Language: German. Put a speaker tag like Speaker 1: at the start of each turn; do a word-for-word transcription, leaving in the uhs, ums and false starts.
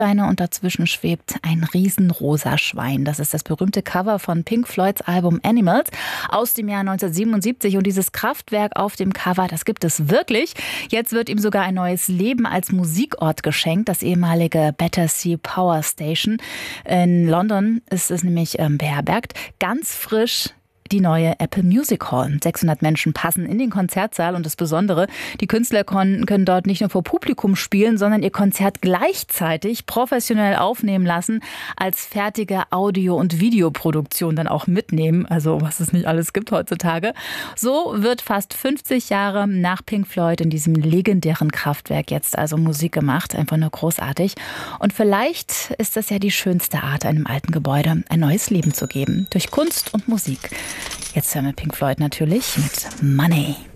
Speaker 1: Steine und dazwischen schwebt ein riesenrosa Schwein. Das ist das berühmte Cover von Pink Floyds Album Animals aus dem Jahr neunzehnhundertsiebenundsiebzig. Und dieses Kraftwerk auf dem Cover, das gibt es wirklich. Jetzt wird ihm sogar ein neues Leben als Musikort geschenkt. Das ehemalige Battersea Power Station in London ist es nämlich ähm, beherbergt. Ganz frisch die neue Apple Music Hall. sechshundert Menschen passen in den Konzertsaal und das Besondere, die Künstler können, können dort nicht nur vor Publikum spielen, sondern ihr Konzert gleichzeitig professionell aufnehmen lassen, als fertige Audio- und Videoproduktion dann auch mitnehmen, also was es nicht alles gibt heutzutage. So wird fast fünfzig Jahre nach Pink Floyd in diesem legendären Kraftwerk jetzt also Musik gemacht, einfach nur großartig. Und vielleicht ist das ja die schönste Art, einem alten Gebäude ein neues Leben zu geben, durch Kunst und Musik. Jetzt hören wir Pink Floyd natürlich mit Money.